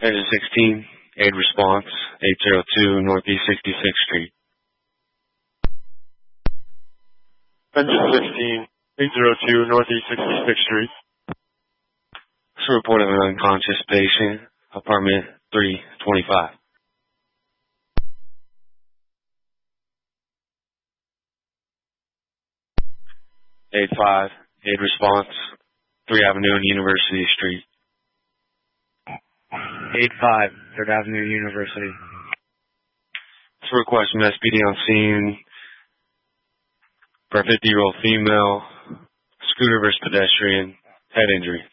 Engine 16, aid response, 802 Northeast 66th Street. Engine 16, 802 Northeast 66th Street. It's a report of an unconscious patient, apartment 325. Aid 5, aid response, 3 Avenue and University Street. 8-5, 3rd Avenue, University. It's a request from SPD on scene for a 50-year-old female, scooter versus pedestrian, head injury.